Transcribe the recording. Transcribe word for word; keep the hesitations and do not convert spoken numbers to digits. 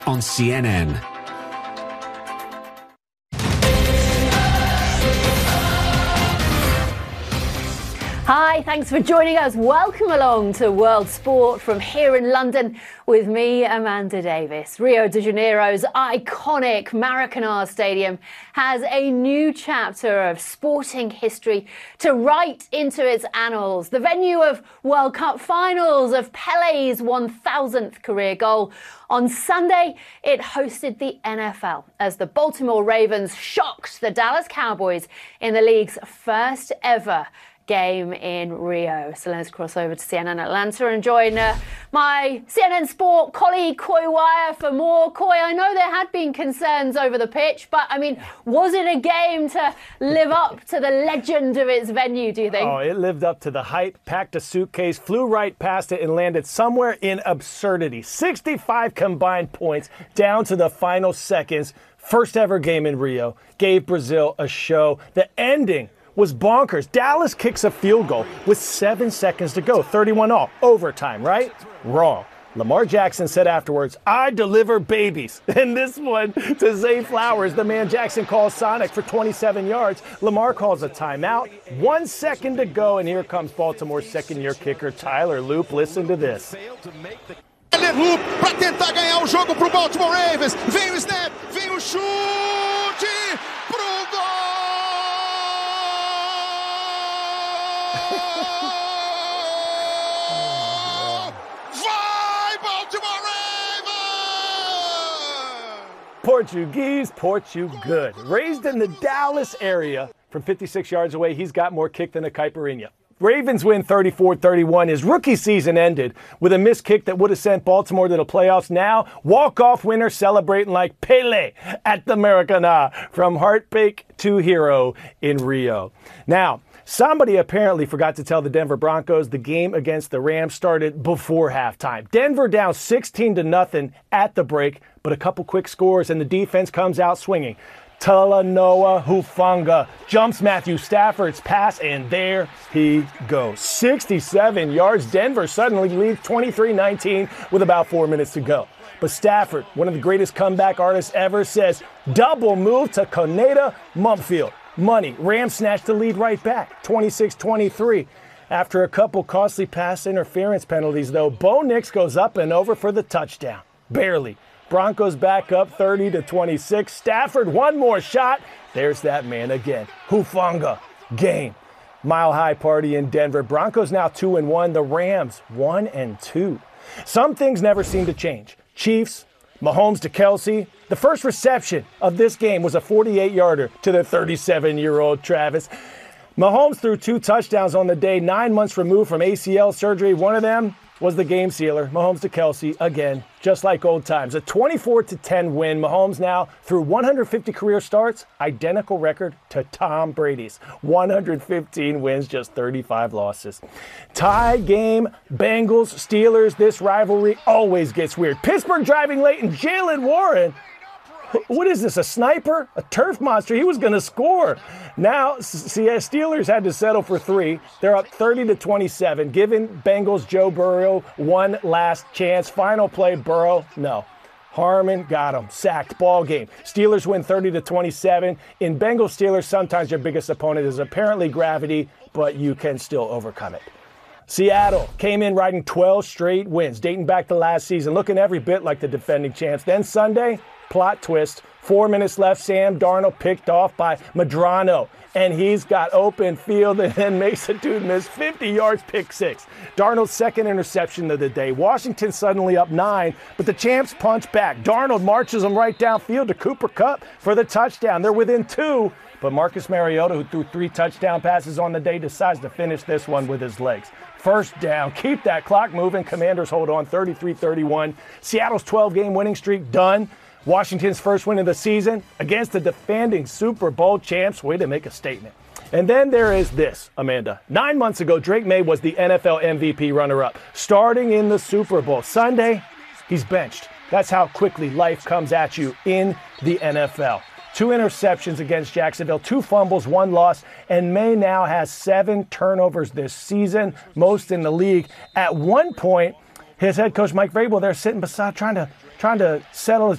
on C N N. Hi, thanks for joining us. Welcome along to World Sport from here in London with me, Amanda Davis. Rio de Janeiro's iconic Maracanã Stadium has a new chapter of sporting history to write into its annals. The venue of World Cup finals, of Pele's one thousandth career goal. On Sunday, it hosted the N F L as the Baltimore Ravens shocked the Dallas Cowboys in the league's first ever game in Rio. So let's cross over to C N N Atlanta and join uh, my C N N Sport colleague Coy Wire for more. Coy, I know there had been concerns over the pitch, but I mean, was it a game to live up to the legend of its venue, do you think? Oh, it lived up to the hype, packed a suitcase, flew right past it and landed somewhere in absurdity. sixty-five combined points down to the final seconds. First ever game in Rio. Gave Brazil a show. The ending was bonkers. Dallas kicks a field goal with seven seconds to go. thirty-one all. Overtime, right? Wrong. Lamar Jackson said afterwards, "I deliver babies." And this one to Zay Flowers, the man Jackson calls Sonic for twenty-seven yards. Lamar calls a timeout. One second to go, and here comes Baltimore's second-year kicker, Tyler Loop. Listen to this. Tyler Loop para tentar ganhar o jogo pro Baltimore Ravens. Vem o snap, vem o chute pro gol! Vai, Baltimore Ravens! Portuguese, Portu-good. Raised in the Dallas area from fifty-six yards away, he's got more kick than a caipirinha. Ravens win thirty-four thirty-one. His rookie season ended with a missed kick that would have sent Baltimore to the playoffs. Now, walk-off winner celebrating like Pele at the Maracanã, from heartbreak to hero in Rio. Now, somebody apparently forgot to tell the Denver Broncos the game against the Rams started before halftime. Denver down sixteen to nothing at the break, but a couple quick scores and the defense comes out swinging. Talanoa Hufanga jumps Matthew Stafford's pass, and there he goes. sixty-seven yards. Denver suddenly leads twenty-three nineteen with about four minutes to go. But Stafford, one of the greatest comeback artists ever, says, double move to Konata Mumpfield. Money. Rams snatched the lead right back, twenty-six twenty-three. After a couple costly pass interference penalties, though, Bo Nix goes up and over for the touchdown. Barely. Broncos back up thirty to twenty-six. Stafford, one more shot. There's that man again. Hufanga. Game. Mile High party in Denver. Broncos now two and one. The Rams one and two. Some things never seem to change. Chiefs, Mahomes to Kelsey. The first reception of this game was a forty-eight yarder to the thirty-seven-year-old Travis. Mahomes threw two touchdowns on the day, nine months removed from A C L surgery. One of them was the game sealer. Mahomes to Kelsey, again, just like old times. A twenty-four to ten win. Mahomes now through one hundred fifty career starts, identical record to Tom Brady's. one hundred fifteen wins, just thirty-five losses. Tie game, Bengals, Steelers. This rivalry always gets weird. Pittsburgh driving late, and Jalen Warren, what is this, a sniper? A turf monster? He was going to score. Now, see, Steelers had to settle for three. They're up thirty to twenty-seven, giving Bengals Joe Burrow one last chance. Final play, Burrow, no. Harmon got him. Sacked. Ball game. Steelers win thirty to twenty-seven. In Bengals Steelers, sometimes your biggest opponent is apparently gravity, but you can still overcome it. Seattle came in riding twelve straight wins, dating back to last season, looking every bit like the defending champs. Then Sunday, plot twist. Four minutes left. Sam Darnold picked off by Medrano. And he's got open field and then makes a dude miss fifty yards, pick six. Darnold's second interception of the day. Washington suddenly up nine, but the champs punch back. Darnold marches them right downfield to Cooper Kupp for the touchdown. They're within two, but Marcus Mariota, who threw three touchdown passes on the day, decides to finish this one with his legs. First down. Keep that clock moving. Commanders hold on thirty-three thirty-one. Seattle's twelve-game winning streak done. Washington's first win of the season against the defending Super Bowl champs. Way to make a statement. And then there is this, Amanda. Nine months ago, Drake May was the N F L M V P runner-up, starting in the Super Bowl. Sunday, he's benched. That's how quickly life comes at you in the N F L. Two interceptions against Jacksonville, two fumbles, one loss, and May now has seven turnovers this season, most in the league. At one point, his head coach Mike Vrabel there sitting beside, trying to trying to settle his